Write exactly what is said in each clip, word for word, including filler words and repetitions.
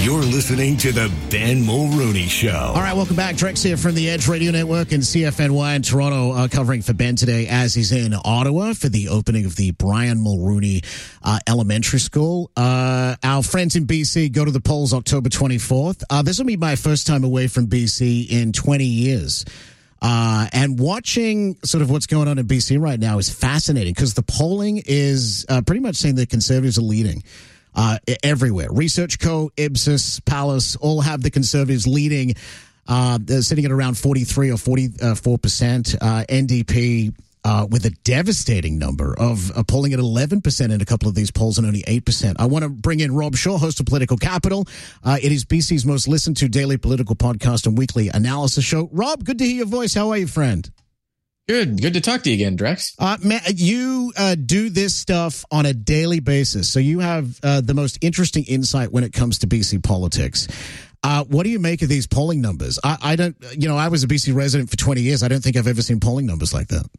You're listening to the Ben Mulrooney Show. All right, welcome back. Drex here from the Edge Radio Network and C F N Y in Toronto, uh, covering for Ben today as he's in Ottawa for the opening of the Brian Mulrooney uh, Elementary School. Uh, our friends in B C go to the polls October twenty-fourth. Uh, this will be my first time away from B C in twenty years. Uh, and watching sort of what's going on in B C right now is fascinating because the polling is uh, pretty much saying the Conservatives are leading. Uh, everywhere. Research Co., Ipsos, Palace all have the Conservatives leading. Uh, they're sitting at around forty-three or forty-four percent. Uh, N D P uh, with a devastating number of uh, polling at eleven percent in a couple of these polls and only eight percent. I want to bring in Rob Shaw, host of Political Capital. Uh, it is B C's most listened to daily political podcast and weekly analysis show. Rob, good to hear your voice. How are you, friend? Good. Good to talk to you again, Drex. Uh, man, you uh, do this stuff on a daily basis, so you have uh, the most interesting insight when it comes to B C politics. Uh, what do you make of these polling numbers? I, I don't, you know, I was a B C resident for twenty years. I don't think I've ever seen polling numbers like that.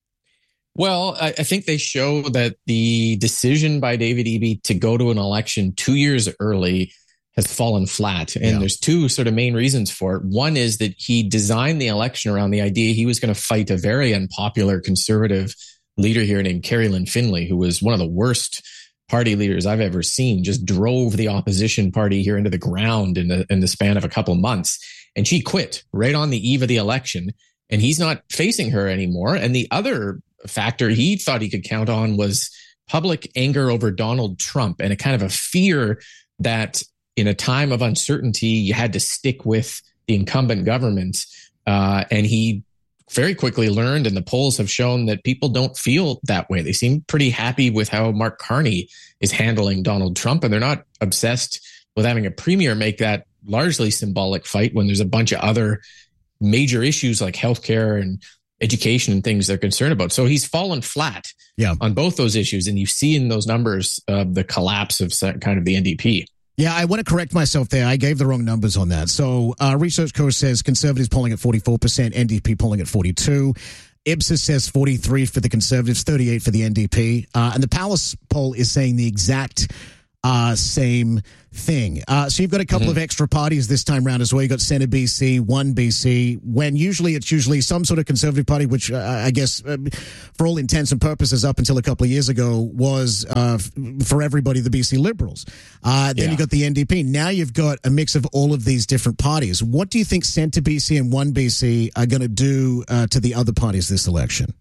Well, I, I think they show that the decision by David Eby to go to an election two years early has fallen flat. And yeah. There's two sort of main reasons for it. One is that he designed the election around the idea he was going to fight a very unpopular conservative leader here named Kerry Lynn Finlay, who was one of the worst party leaders I've ever seen, just drove the opposition party here into the ground in the, in the span of a couple of months. And she quit right on the eve of the election. And he's not facing her anymore. And the other factor he thought he could count on was public anger over Donald Trump and a kind of a fear that in a time of uncertainty, you had to stick with the incumbent government. Uh, and he very quickly learned, and the polls have shown that people don't feel that way. They seem pretty happy with how Mark Carney is handling Donald Trump, and they're not obsessed with having a premier make that largely symbolic fight when there's a bunch of other major issues like healthcare and education and things they're concerned about. So he's fallen flat yeah. on both those issues. And you see in those numbers uh, the collapse of kind of the N D P. Yeah, I want to correct myself there. I gave the wrong numbers on that. So uh, Research Co. says Conservatives polling at forty-four percent, N D P polling at forty-two. Ipsos says forty-three for the Conservatives, thirty-eight for the N D P. Uh, and the Palace poll is saying the exact uh, same thing. Uh, so you've got a couple mm-hmm. of extra parties this time round as well. You've got Centre B C, One B C, when usually it's usually some sort of Conservative party, which uh, I guess uh, for all intents and purposes up until a couple of years ago was uh, f- for everybody the B C Liberals. Uh, then yeah. you've got the N D P. Now you've got a mix of all of these different parties. What do you think Centre B C and One B C are going to do uh, to the other parties this election?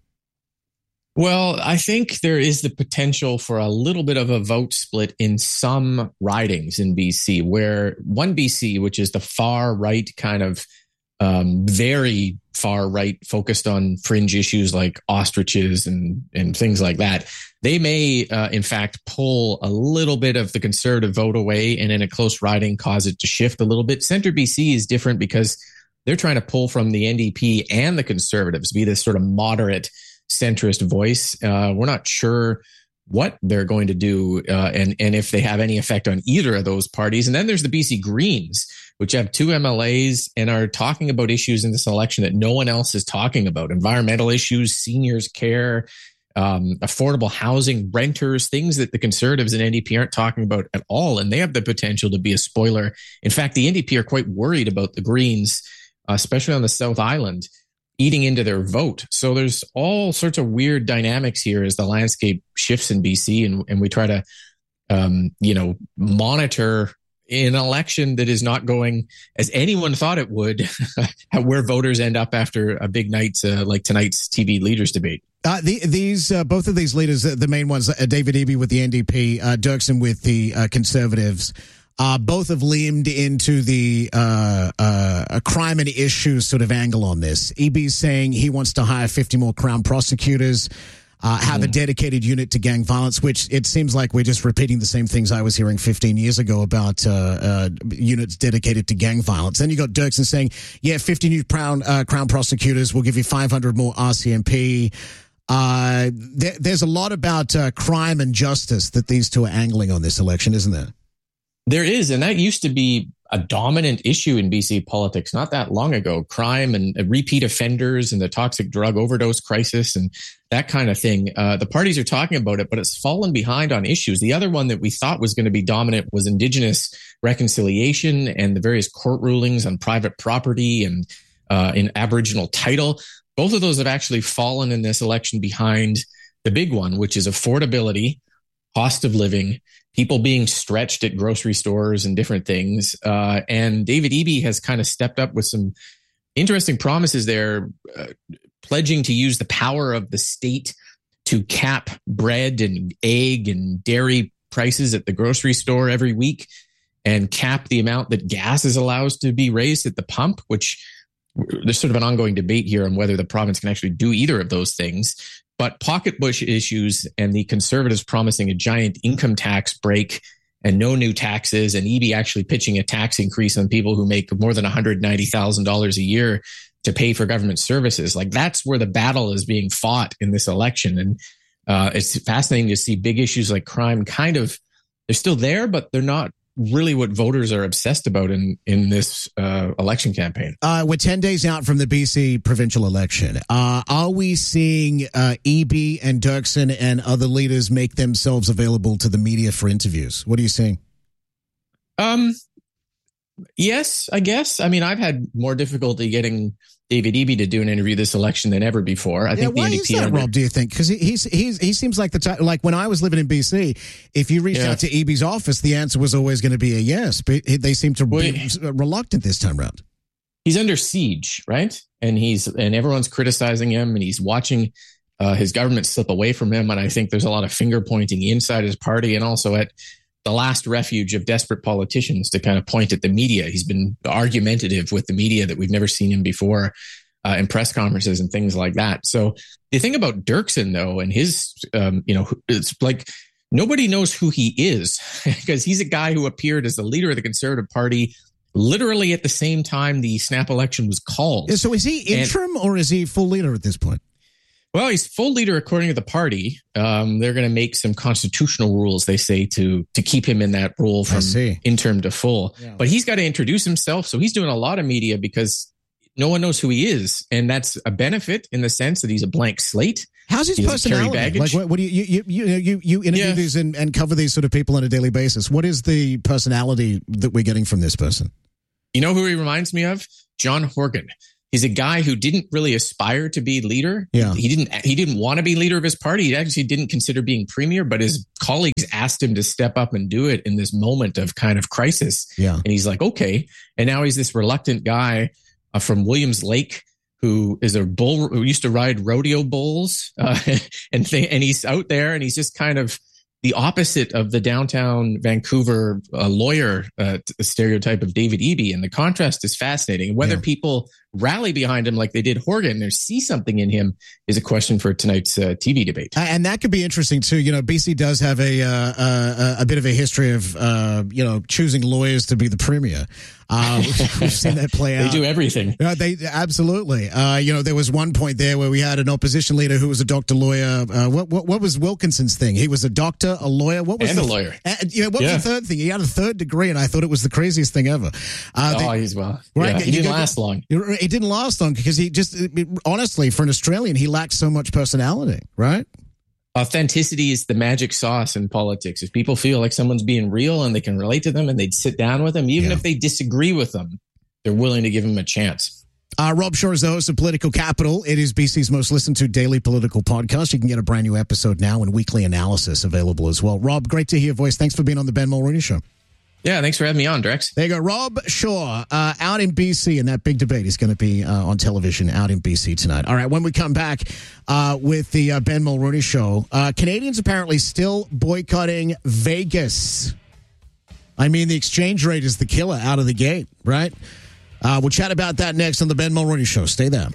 Well, I think there is the potential for a little bit of a vote split in some ridings in B C, where One B C, which is the far right kind of um, very far right focused on fringe issues like ostriches and, and things like that, they may, uh, in fact, pull a little bit of the conservative vote away and in a close riding cause it to shift a little bit. Centre B C is different because they're trying to pull from the N D P and the Conservatives, be this sort of moderate centrist voice. Uh, we're not sure what they're going to do uh, and, and if they have any effect on either of those parties. And then there's the B C Greens, which have two M L As and are talking about issues in this election that no one else is talking about. Environmental issues, seniors care, um, affordable housing, renters, things that the Conservatives and N D P aren't talking about at all. And they have the potential to be a spoiler. In fact, the N D P are quite worried about the Greens, uh, especially on the South Island, eating into their vote. So there's all sorts of weird dynamics here as the landscape shifts in B C, and, and we try to, um, you know, monitor an election that is not going as anyone thought it would, where voters end up after a big night uh, like tonight's T V leaders debate. Uh, the, these uh, both of these leaders, uh, the main ones, uh, David Eby with the N D P, uh, Dirksen with the uh, Conservatives. Uh, both have leaned into the uh, uh, a crime and issues sort of angle on this. Eby's saying he wants to hire fifty more Crown prosecutors, uh, have a dedicated unit to gang violence, which it seems like we're just repeating the same things I was hearing fifteen years ago about uh, uh, units dedicated to gang violence. Then you got Dirksen saying, yeah, fifty new Crown, uh, Crown prosecutors, we'll give you five hundred more R C M P. Uh, there, there's a lot about uh, crime and justice that these two are angling on this election, isn't there? There is, and that used to be a dominant issue in B C politics not that long ago, crime and repeat offenders and the toxic drug overdose crisis and that kind of thing. Uh, the parties are talking about it, but it's fallen behind on issues. The other one that we thought was going to be dominant was Indigenous reconciliation and the various court rulings on private property and uh, in Aboriginal title. Both of those have actually fallen in this election behind the big one, which is affordability, cost of living, people being stretched at grocery stores and different things. Uh, and David Eby has kind of stepped up with some interesting promises there, uh, pledging to use the power of the state to cap bread and egg and dairy prices at the grocery store every week and cap the amount that gas is allowed to be raised at the pump, which there's sort of an ongoing debate here on whether the province can actually do either of those things. But pocketbook issues and the Conservatives promising a giant income tax break and no new taxes, and Eby actually pitching a tax increase on people who make more than one hundred ninety thousand dollars a year to pay for government services. Like, that's where the battle is being fought in this election. And uh, it's fascinating to see big issues like crime kind of, they're still there, but they're not really what voters are obsessed about in, in this uh, election campaign. Uh, we're ten days out from the B C provincial election. Uh, are we seeing uh, Eby and Dirksen and other leaders make themselves available to the media for interviews? What are you seeing? Um, yes, I guess. I mean, I've had more difficulty getting David Eby to do an interview this election than ever before. I yeah, think why the is that, Rob, do you think? Because he, he's, he's, he seems like the type, like when I was living in B C, if you reached yeah. out to Eby's office, the answer was always going to be a yes, but they seem to well, be reluctant this time around. He's under siege, right? And he's, and everyone's criticizing him and he's watching uh, his government slip away from him. And I think there's a lot of finger pointing inside his party and also at the last refuge of desperate politicians to kind of point at the media. He's been argumentative with the media that we've never seen him before uh, in press conferences and things like that. So the thing about Dirksen, though, and his, um, you know, it's like nobody knows who he is because he's a guy who appeared as the leader of the Conservative Party literally at the same time the snap election was called. So is he interim and, or is he full leader at this point? Well, he's full leader according to the party. Um, they're going to make some constitutional rules, they say, to to keep him in that role from interim to full. Yeah. But he's got to introduce himself. So he's doing a lot of media because no one knows who he is. And that's a benefit in the sense that he's a blank slate. How's his personality? Like, what, what do you, you, you, you, you interview yeah. these and, and cover these sort of people on a daily basis. What is the personality that we're getting from this person? You know who he reminds me of? John Horgan. He's a guy who didn't really aspire to be leader. Yeah. He didn't he didn't want to be leader of his party. He actually didn't consider being premier, but his colleagues asked him to step up and do it in this moment of kind of crisis. Yeah. And he's like, okay. And now he's this reluctant guy uh, from Williams Lake who is a bull who used to ride rodeo bulls uh, and th- and he's out there and he's just kind of the opposite of the downtown Vancouver uh, lawyer uh, stereotype of David Eby. And the contrast is fascinating. Whether yeah. people rally behind him like they did Horgan or see something in him is a question for tonight's uh, T V debate. And that could be interesting, too. You know, B C does have a uh, uh, a bit of a history of, uh, you know, choosing lawyers to be the premier. Uh, we've seen that play out. They do everything. Uh, they absolutely. Uh, you know, there was one point there where we had an opposition leader who was a doctor lawyer. Uh, what, what what was Wilkinson's thing? He was a doctor, a lawyer. What was and the, a lawyer? Uh, you know, what yeah. was the third thing? He had a third degree, and I thought it was the craziest thing ever. Uh, oh, they, he's well. Right, yeah, he didn't go, last long. He didn't last long because he just, it, honestly, for an Australian, he lacked so much personality. Right. Authenticity is the magic sauce in politics. If people feel like someone's being real and they can relate to them and they'd sit down with them, even yeah. if they disagree with them, they're willing to give them a chance. Uh, Rob Shaw is the host of Political Capital. It is B C's most listened to daily political podcast. You can get a brand new episode now and weekly analysis available as well. Rob, great to hear your voice. Thanks for being on the Ben Mulroney Show. Yeah, thanks for having me on, Drex. There you go. Rob Shaw, uh, out in B C, and that big debate is going to be uh, on television out in B C tonight. All right, when we come back uh, with the uh, Ben Mulroney Show, uh, Canadians apparently still boycotting Vegas. I mean, the exchange rate is the killer out of the gate, right? Uh, we'll chat about that next on the Ben Mulroney Show. Stay there.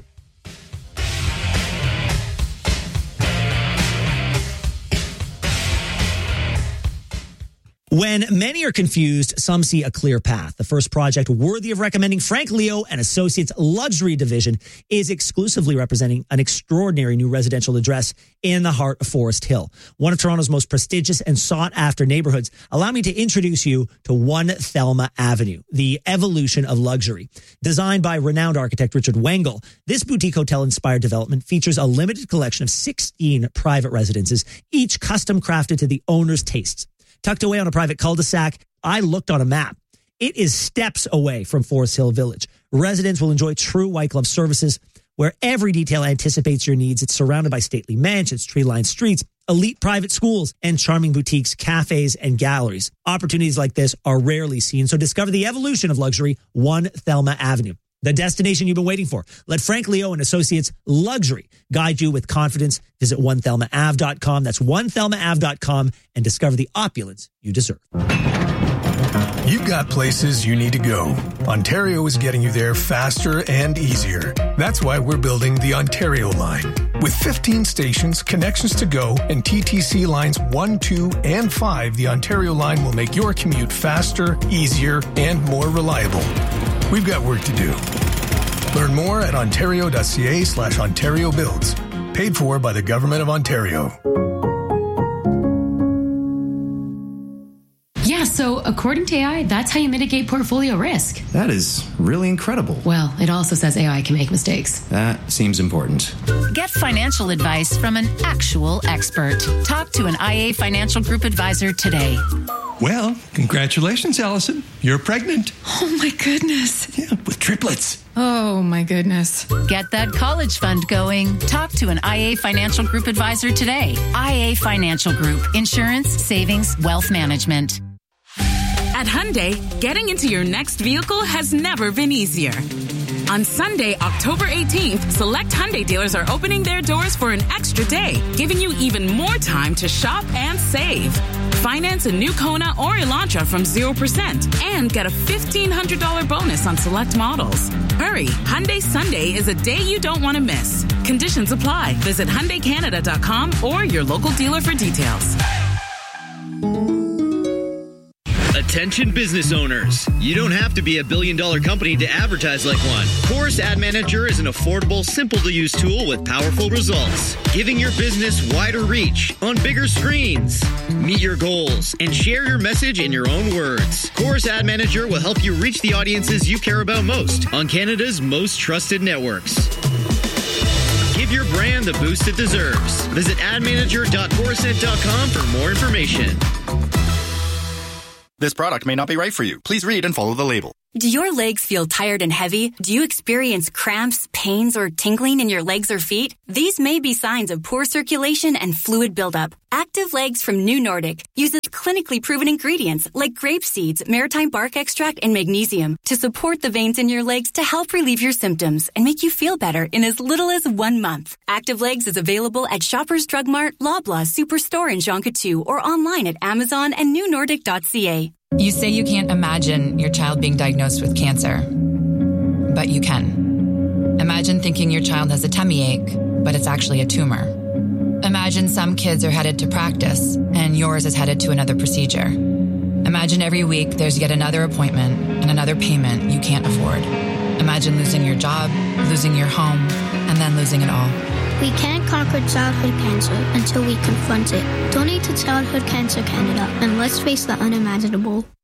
When many are confused, some see a clear path. The first project worthy of recommending Frank Leo and Associates Luxury Division is exclusively representing an extraordinary new residential address in the heart of Forest Hill, one of Toronto's most prestigious and sought-after neighborhoods. Allow me to introduce you to One Thelma Avenue, the evolution of luxury. Designed by renowned architect Richard Wengel, this boutique hotel-inspired development features a limited collection of sixteen private residences, each custom-crafted to the owner's tastes. Tucked away on a private cul-de-sac, I looked on a map. It is steps away from Forest Hill Village. Residents will enjoy true white glove services where every detail anticipates your needs. It's surrounded by stately mansions, tree-lined streets, elite private schools, and charming boutiques, cafes, and galleries. Opportunities like this are rarely seen, so discover the evolution of luxury, One Thelma Avenue. The destination you've been waiting for. Let Frank Leo and Associates Luxury guide you with confidence. Visit one thelma ave dot com. That's one thelma ave dot com and discover the opulence you deserve. You've got places you need to go. Ontario is getting you there faster and easier. That's why we're building the Ontario line. With fifteen stations, connections to go, and T T C lines one, two, and five, the Ontario line will make your commute faster, easier, and more reliable. We've got work to do. Learn more at ontario.ca slash Ontario Builds. Paid for by the Government of Ontario. Yeah, so according to A I, that's how you mitigate portfolio risk. That is really incredible. Well, it also says A I can make mistakes. That seems important. Get financial advice from an actual expert. Talk to an I A Financial Group advisor today. Well, congratulations, Allison. You're pregnant. Oh, my goodness. Yeah, with triplets. Oh, my goodness. Get that college fund going. Talk to an I A Financial Group advisor today. I A Financial Group. Insurance, savings, wealth management. At Hyundai, getting into your next vehicle has never been easier. On Sunday, October eighteenth, select Hyundai dealers are opening their doors for an extra day, giving you even more time to shop and save. Finance a new Kona or Elantra from zero percent and get a fifteen hundred dollars bonus on select models. Hurry, Hyundai Sunday is a day you don't want to miss. Conditions apply. Visit Hyundai Canada dot com or your local dealer for details. Attention business owners. You don't have to be a billion dollar company to advertise like one. Chorus Ad Manager is an affordable, simple to use tool with powerful results, giving your business wider reach on bigger screens. Meet your goals and share your message in your own words. Chorus Ad Manager will help you reach the audiences you care about most on Canada's most trusted networks. Give your brand the boost it deserves. Visit ad manager dot corusent dot com for more information. This product may not be right for you. Please read and follow the label. Do your legs feel tired and heavy? Do you experience cramps, pains, or tingling in your legs or feet? These may be signs of poor circulation and fluid buildup. Active Legs from New Nordic uses clinically proven ingredients like grape seeds, maritime bark extract, and magnesium to support the veins in your legs to help relieve your symptoms and make you feel better in as little as one month. Active Legs is available at Shoppers Drug Mart, Loblaw, Superstore, and Jean Coutu, or online at Amazon and new nordic dot c a. You say you can't imagine your child being diagnosed with cancer, but you can. Imagine thinking your child has a tummy ache, but it's actually a tumor. Imagine some kids are headed to practice, and yours is headed to another procedure. Imagine every week there's yet another appointment and another payment you can't afford. Imagine losing your job, losing your home, and then losing it all. We can't conquer childhood cancer until we confront it. Donate to Childhood Cancer Canada, and let's face the unimaginable.